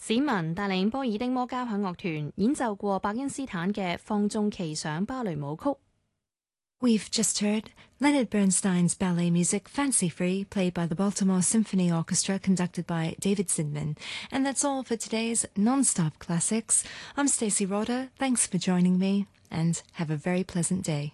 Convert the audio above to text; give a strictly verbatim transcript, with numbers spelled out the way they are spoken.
史文帶領波爾丁摩交響樂團演奏過伯恩斯坦嘅放縱奇想芭蕾舞曲。 We've just heard Leonard Bernstein's ballet music Fancy Free, played by the Baltimore Symphony Orchestra, conducted by David Zinman. And that's all for today's Non-Stop Classics. I'm Stacey Roder. Thanks for joining me, and have a very pleasant day.